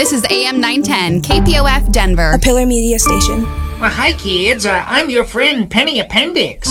This is AM 910, KPOF Denver. A Pillar Media station. Well, hi, kids. I'm your friend Penny Appendix.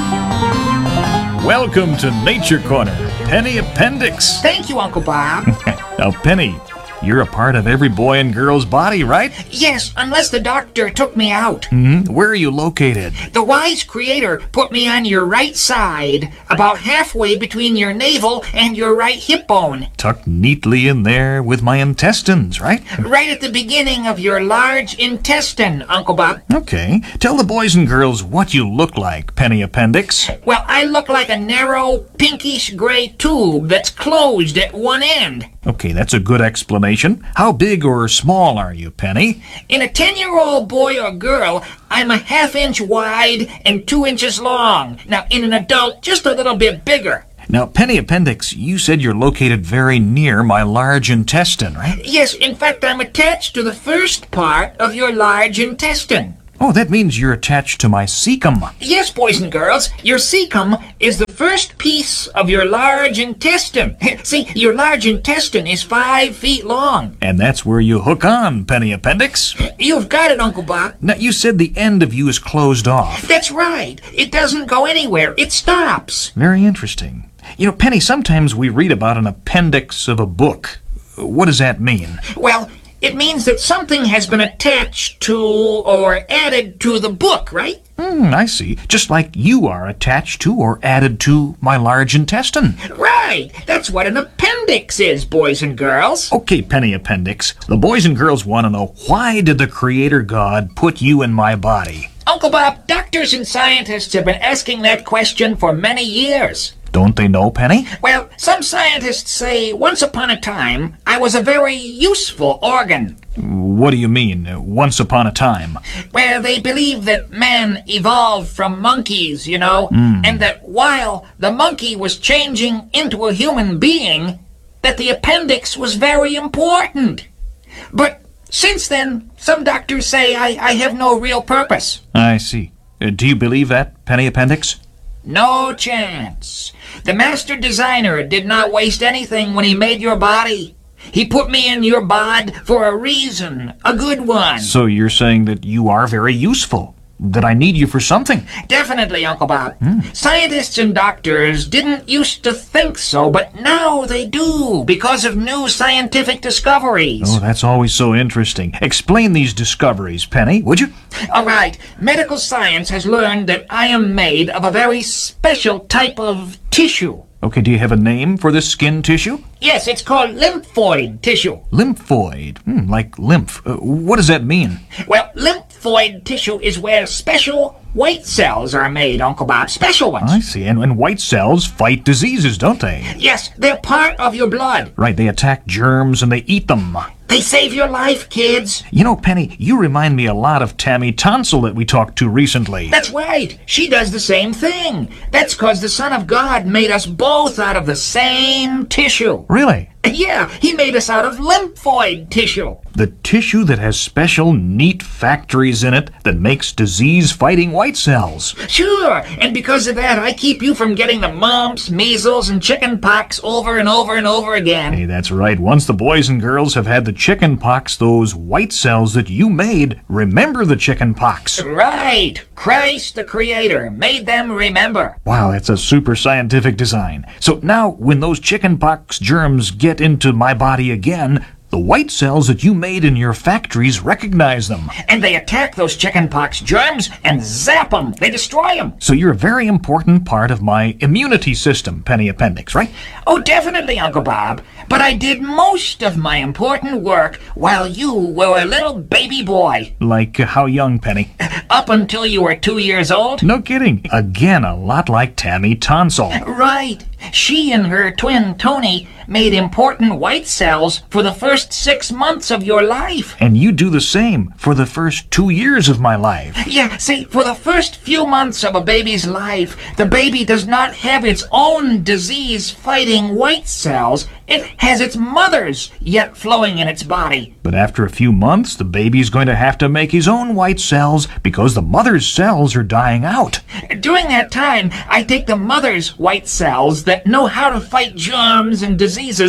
Welcome to Nature Corner, Penny Appendix. Thank you, Uncle Bob. Now, Penny, you're a part of every boy and girl's body, right? Yes, unless the doctor took me out. Where are you located? The wise creator put me on your right side, about halfway between your navel and your right hip bone. Tucked neatly in there with my intestines, right? Right at the beginning of your large intestine, Uncle Bob. Okay. Tell the boys and girls what you look like, Penny Appendix. Well, I look like a narrow, pinkish gray tube that's closed at one end. Okay, that's a good explanation. How big or small are you, Penny? In a 10-year-old boy or girl, I'm a ½ inch wide and 2 inches long. Now, in an adult, just a little bit bigger. Now, Penny Appendix, you said you're located very near my large intestine, right? Yes, in fact, I'm attached to the first part of your large intestine. Oh, that means you're attached to my cecum. Yes, boys and girls, your cecum is the first piece of your large intestine. See, your large intestine is 5 feet long. And that's where you hook on, Penny Appendix. You've got it, Uncle Bob. Now, you said the end of you is closed off. That's right. It doesn't go anywhere. It stops. Very interesting. You know, Penny, sometimes we read about an appendix of a book. What does that mean? Well, it means that something has been attached to or added to the book, right? I see. Just like you are attached to or added to my large intestine. Right. That's what an appendix is, boys and girls. Okay, Penny Appendix. The boys and girls want to know, why did the Creator God put you in my body? Uncle Bob, doctors and scientists have been asking that question for many years. Don't they know, Penny? Well, some scientists say once upon a time I was a very useful organ. What do you mean, once upon a time? Well, they believe that man evolved from monkeys, you know, and that while the monkey was changing into a human being, that the appendix was very important. But since then, some doctors say I have no real purpose. I see. Do you believe that, Penny Appendix? No chance. The master designer did not waste anything when he made your body. He put me in your bod for a reason, a good one. So you're saying that you are very useful, that I need you for something? Definitely, Uncle Bob. Scientists and doctors didn't used to think so, but now they do because of new scientific discoveries. Oh, that's always so interesting. Explain these discoveries, Penny, would you? All right. Medical science has learned that I am made of a very special type of tissue. Okay, do you have a name for this skin tissue? Yes, it's called lymphoid tissue. Lymphoid. Like lymph. What does that mean? Well, lymphoid tissue is where special white cells are made, Uncle Bob. Special ones. I see. And white cells fight diseases, don't they? Yes, they're part of your blood. Right, they attack germs and they eat them. They save your life, kids. You know, Penny, you remind me a lot of Tammy Tonsil that we talked to recently. That's right. She does the same thing. That's 'cause the Son of God made us both out of the same tissue. Really? Yeah, he made us out of lymphoid tissue. The tissue that has special, neat factories in it that makes disease-fighting white cells. Sure, and because of that, I keep you from getting the mumps, measles, and chicken pox over and over and over again. Hey, that's right. Once the boys and girls have had the chicken pox, those white cells that you made remember the chicken pox. Right. Christ, the Creator, made them remember. Wow, that's a super scientific design. So now, when those chicken pox germs get into my body again, the white cells that you made in your factories recognize them. And they attack those chickenpox germs and zap them. They destroy them. So you're a very important part of my immunity system, Penny Appendix, right? Oh, definitely, Uncle Bob. But I did most of my important work while you were a little baby boy. Like how young, Penny? Up until you were 2 years old. No kidding. Again, a lot like Tammy Tonsil. Right. She and her twin, Tony, made important white cells for the first 6 months of your life. And you do the same for the first 2 years of my life. Yeah, see, for the first few months of a baby's life, the baby does not have its own disease-fighting white cells. It has its mother's yet flowing in its body. But after a few months, the baby's going to have to make his own white cells because the mother's cells are dying out. During that time, I take the mother's white cells that know how to fight germs and diseases,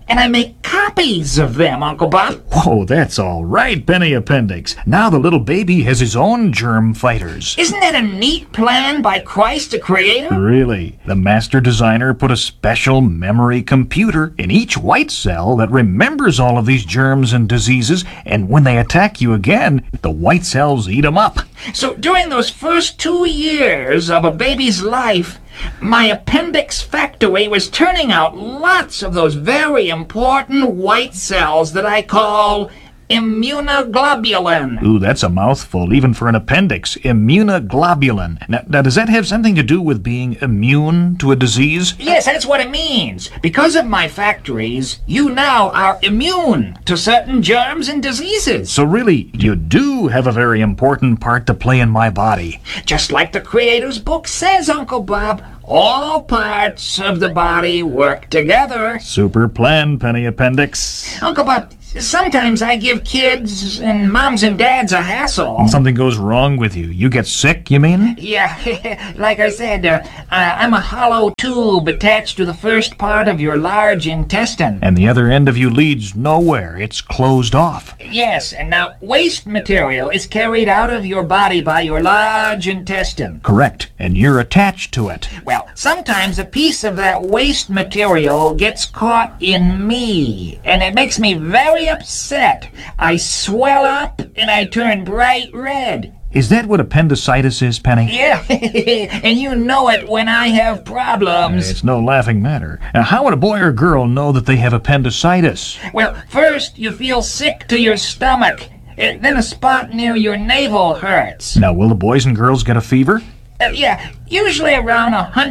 and I make copies of them, Uncle Bob. Whoa, that's all right, Penny Appendix. Now the little baby has his own germ fighters. Isn't that a neat plan by Christ the Creator? Really, the master designer put a special memory computer in each white cell that remembers all of these germs and diseases, and when they attack you again, the white cells eat them up. So during those first 2 years of a baby's life, my appendix factory was turning out lots of those very important white cells that I call immunoglobulin. Ooh, that's a mouthful, even for an appendix. Immunoglobulin. Now, does that have something to do with being immune to a disease? Yes, that's what it means. Because of my factories, you now are immune to certain germs and diseases. So really, you do have a very important part to play in my body. Just like the Creator's book says, Uncle Bob, all parts of the body work together. Super plan, Penny Appendix. Uncle Bob, sometimes I give kids and moms and dads a hassle. Something goes wrong with you. You get sick, you mean? Yeah, like I said, I'm a hollow tube attached to the first part of your large intestine. And the other end of you leads nowhere. It's closed off. Yes, and now waste material is carried out of your body by your large intestine. Correct. And you're attached to it. Well, sometimes a piece of that waste material gets caught in me, and it makes me very upset. I swell up and I turn bright red. Is that what appendicitis is, Penny? Yeah, and you know it when I have problems. It's no laughing matter. Now, how would a boy or girl know that they have appendicitis? Well, first you feel sick to your stomach. Then a spot near your navel hurts. Now, will the boys and girls get a fever? Yeah, usually around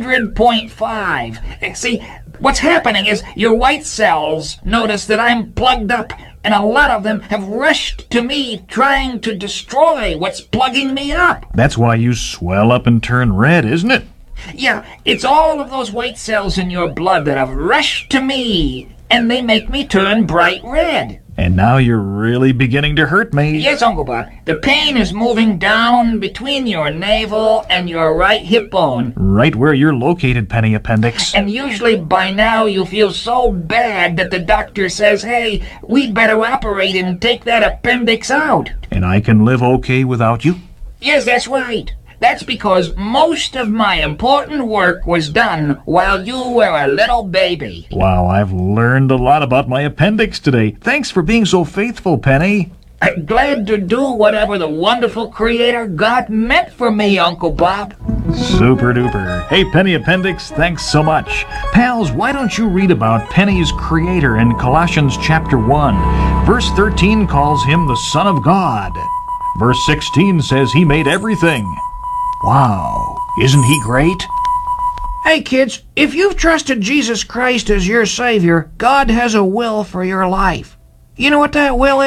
100.5. See, what's happening is your white cells notice that I'm plugged up, and a lot of them have rushed to me trying to destroy what's plugging me up. That's why you swell up and turn red, isn't it? Yeah, it's all of those white cells in your blood that have rushed to me, and they make me turn bright red. And now you're really beginning to hurt me. Yes, Uncle Bob. The pain is moving down between your navel and your right hip bone. Right where you're located, Penny Appendix. And usually by now you feel so bad that the doctor says, hey, we'd better operate and take that appendix out. And I can live okay without you? Yes, that's right. That's because most of my important work was done while you were a little baby. Wow, I've learned a lot about my appendix today. Thanks for being so faithful, Penny. I'm glad to do whatever the wonderful Creator God meant for me, Uncle Bob. Super duper. Hey, Penny Appendix, thanks so much. Pals, why don't you read about Penny's Creator in Colossians chapter 1? Verse 13 calls him the Son of God. Verse 16 says he made everything. Wow, isn't he great? Hey kids, if you've trusted Jesus Christ as your Savior, God has a will for your life. You know what that will is?